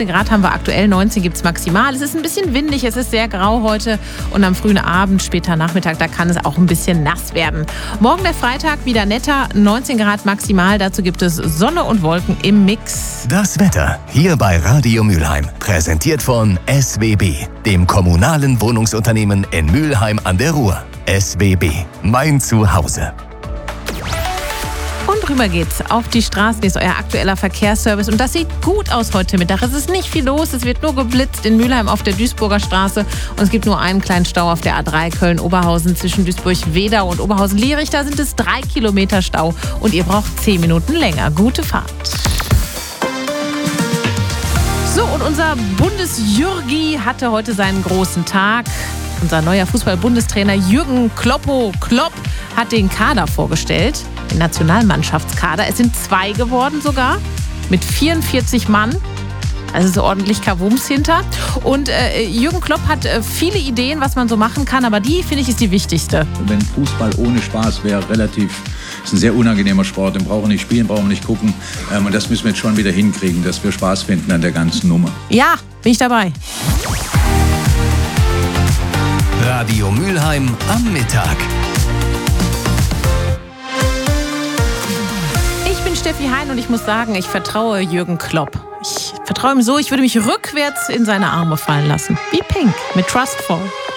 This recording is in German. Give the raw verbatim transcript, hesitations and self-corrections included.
achtzehn Grad haben wir aktuell, neunzehn gibt es maximal. Es ist ein bisschen windig, es ist sehr grau heute und am frühen Abend, später Nachmittag, da kann es auch ein bisschen nass werden. Morgen der Freitag wieder netter, neunzehn Grad maximal. Dazu gibt es Sonne und Wolken im Mix. Das Wetter hier bei Radio Mülheim. Präsentiert von S W B, dem kommunalen Wohnungsunternehmen in Mülheim an der Ruhr. S W B, mein Zuhause. Und rüber geht's auf die Straßen, ist euer aktueller Verkehrsservice. Und das sieht gut aus heute Mittag. Es ist nicht viel los, es wird nur geblitzt in Mülheim auf der Duisburger Straße. Und es gibt nur einen kleinen Stau auf der A drei Köln-Oberhausen zwischen Duisburg-Wedau und Oberhausen-Lierich. Da sind es drei Kilometer Stau und ihr braucht zehn Minuten länger. Gute Fahrt. So, und unser Bundesjürgi hatte heute seinen großen Tag. Unser neuer Fußball-Bundestrainer Jürgen Kloppo Klopp hat den Kader vorgestellt, den Nationalmannschaftskader. Es sind zwei geworden sogar, mit vierundvierzig Mann. Also ist ordentlich Kavums hinter. Und äh, Jürgen Klopp hat äh, viele Ideen, was man so machen kann, aber die, finde ich, ist die wichtigste. Wenn Fußball ohne Spaß wäre, relativ, ist ein sehr unangenehmer Sport. Den brauchen wir nicht spielen, brauchen wir nicht gucken. Ähm, und das müssen wir jetzt schon wieder hinkriegen, dass wir Spaß finden an der ganzen Nummer. Ja, bin ich dabei. Radio Mülheim am Mittag. Ich bin Steffi Hein und ich muss sagen, ich vertraue Jürgen Klopp. Ich vertraue ihm so, ich würde mich rückwärts in seine Arme fallen lassen. Wie Pink mit Trustful.